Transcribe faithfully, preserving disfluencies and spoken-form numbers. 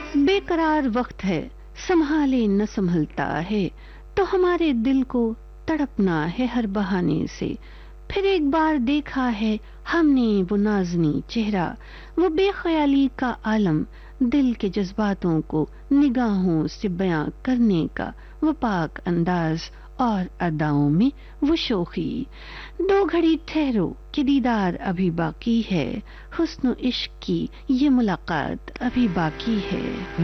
बेकरार वक्त है, संभाले न संभलता है, तो हमारे दिल को तड़पना है हर बहाने से। फिर एक बार देखा है हमने वो नाज़नी चेहरा, वो बेख्याली का आलम, दिल के जज्बातों को निगाहों से बयां करने का वो पाक अंदाज, और अदाओं में वो शोखी। दो घड़ी ठहरो कि दीदार अभी बाकी है, हुस्न इश्क की ये मुलाकात अभी बाकी है।